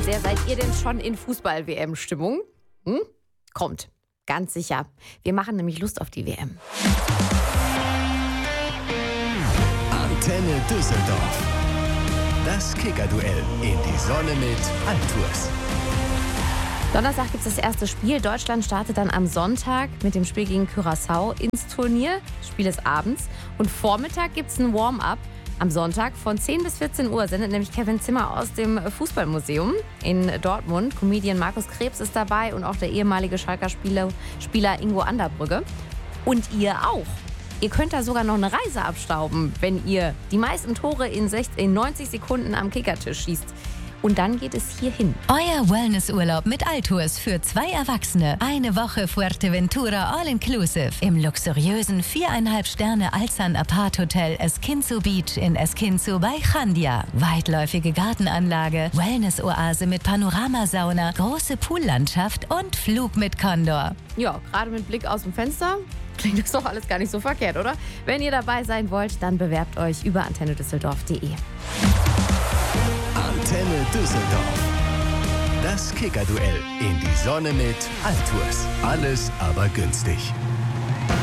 sehr. Seid ihr denn schon in Fußball-WM-Stimmung? Kommt, ganz sicher. Wir machen nämlich Lust auf die WM. Antenne Düsseldorf. Das Kicker-Duell in die Sonne mit Altours. Donnerstag gibt es das erste Spiel. Deutschland startet dann am Sonntag mit dem Spiel gegen Curaçao ins Turnier. Das Spiel ist abends. Und Vormittag gibt es ein Warm-up. Am Sonntag von 10 bis 14 Uhr sendet nämlich Kevin Zimmer aus dem Fußballmuseum in Dortmund. Comedian Markus Krebs ist dabei und auch der ehemalige Schalker Spieler Ingo Anderbrügge. Und ihr auch. Ihr könnt da sogar noch eine Reise abstauben, wenn ihr die meisten Tore in 90 Sekunden am Kickertisch schießt. Und dann geht es hier hin. Euer Wellnessurlaub mit Altours für 2 Erwachsene. Eine Woche Fuerteventura All-Inclusive im luxuriösen 4,5 Sterne Alzan Apart Hotel Esquinzo Beach in Esquinzo bei Chandia. Weitläufige Gartenanlage, Wellness-Oase mit Panoramasauna, große Poollandschaft und Flug mit Condor. Ja, gerade mit Blick aus dem Fenster klingt das doch alles gar nicht so verkehrt, oder? Wenn ihr dabei sein wollt, dann bewerbt euch über antennedüsseldorf.de. Antenne Düsseldorf. Das Kicker-Duell in die Sonne mit Altours. Alles aber günstig.